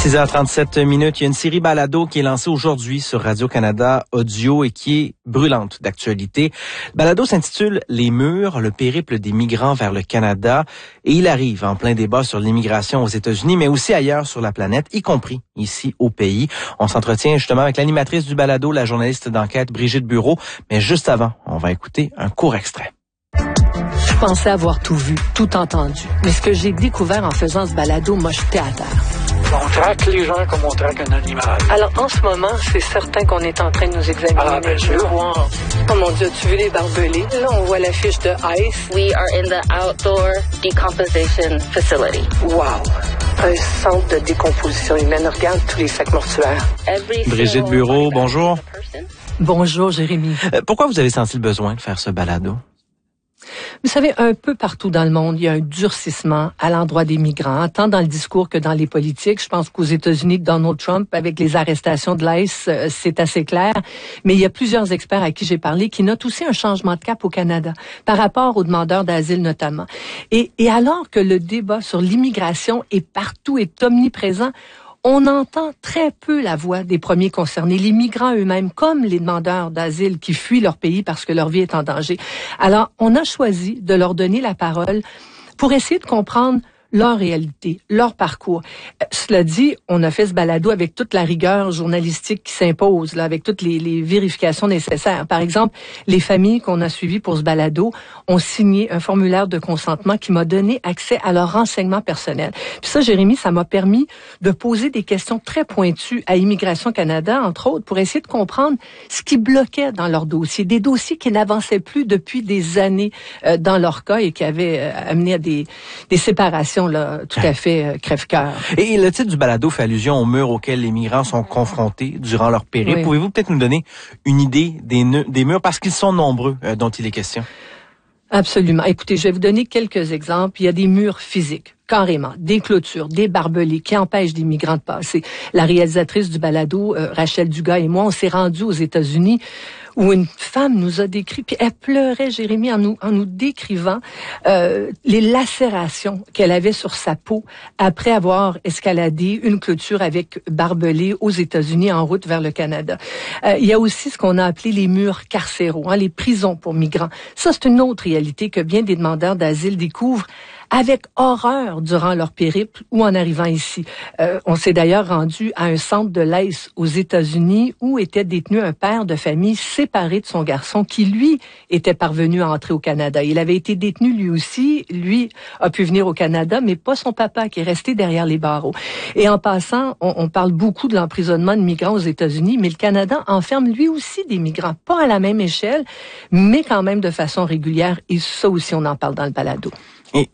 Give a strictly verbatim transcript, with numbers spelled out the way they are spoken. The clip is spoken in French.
six heures trente-sept minutes, il y a une série balado qui est lancée aujourd'hui sur Radio-Canada Audio et qui est brûlante d'actualité. Le balado s'intitule « Les murs, le périple des migrants vers le Canada » et il arrive en plein débat sur l'immigration aux États-Unis, mais aussi ailleurs sur la planète, y compris ici au pays. On s'entretient justement avec l'animatrice du balado, la journaliste d'enquête Brigitte Bureau, mais juste avant, on va écouter un court extrait. Je pensais avoir tout vu, tout entendu. Mais ce que j'ai découvert en faisant ce balado m'a jeté à terre. On traque les gens comme on traque un animal. Alors, en ce moment, c'est certain qu'on est en train de nous examiner. Ah, bien sûr. Voir. Oh mon Dieu, as-tu vu les barbelés? Là, on voit l'affiche de ICE. We are in the outdoor decomposition facility. Wow! Un centre de décomposition humaine. Regarde tous les sacs mortuaires. Every Brigitte Bureau, bonjour. Bonjour, Jérémy. Euh, pourquoi vous avez senti le besoin de faire ce balado? Vous savez, un peu partout dans le monde, il y a un durcissement à l'endroit des migrants, tant dans le discours que dans les politiques. Je pense qu'aux États-Unis, Donald Trump, avec les arrestations de l'ICE, c'est assez clair. Mais il y a plusieurs experts à qui j'ai parlé qui notent aussi un changement de cap au Canada, par rapport aux demandeurs d'asile notamment. Et, et alors que le débat sur l'immigration est partout, est omniprésent, on entend très peu la voix des premiers concernés, les migrants eux-mêmes, comme les demandeurs d'asile qui fuient leur pays parce que leur vie est en danger. Alors, on a choisi de leur donner la parole pour essayer de comprendre leur réalité, leur parcours. Euh, cela dit, on a fait ce balado avec toute la rigueur journalistique qui s'impose, là, avec toutes les, les vérifications nécessaires. Par exemple, les familles qu'on a suivies pour ce balado ont signé un formulaire de consentement qui m'a donné accès à leurs renseignements personnels. Puis ça, Jérémy, ça m'a permis de poser des questions très pointues à Immigration Canada, entre autres, pour essayer de comprendre ce qui bloquait dans leur dossier, des dossiers qui n'avançaient plus depuis des années euh, dans leur cas et qui avaient euh, amené à des, des séparations là, tout à fait euh, crève-cœur. Et le titre du balado fait allusion aux murs auxquels les migrants sont confrontés durant leur périple. Oui. Pouvez-vous peut-être nous donner une idée des, nœuds, des murs, parce qu'ils sont nombreux euh, dont il est question? Absolument. Écoutez, je vais vous donner quelques exemples. Il y a des murs physiques, carrément, des clôtures, des barbelés qui empêchent des migrants de passer. La réalisatrice du balado, euh, Rachel Dugas et moi, on s'est rendus aux États-Unis où une femme nous a décrit, puis elle pleurait, Jérémy, en nous, en nous décrivant euh, les lacérations qu'elle avait sur sa peau après avoir escaladé une clôture avec barbelés aux États-Unis en route vers le Canada. Euh, il y a aussi ce qu'on a appelé les murs carcéraux, hein, les prisons pour migrants. Ça, c'est une autre réalité que bien des demandeurs d'asile découvrent avec horreur durant leur périple ou en arrivant ici. Euh, on s'est d'ailleurs rendu à un centre de l'ICE aux États-Unis où était détenu un père de famille séparé de son garçon qui, lui, était parvenu à entrer au Canada. Il avait été détenu lui aussi. Lui a pu venir au Canada, mais pas son papa qui est resté derrière les barreaux. Et en passant, on, on parle beaucoup de l'emprisonnement de migrants aux États-Unis, mais le Canada enferme lui aussi des migrants, pas à la même échelle, mais quand même de façon régulière. Et ça aussi, on en parle dans le balado. Et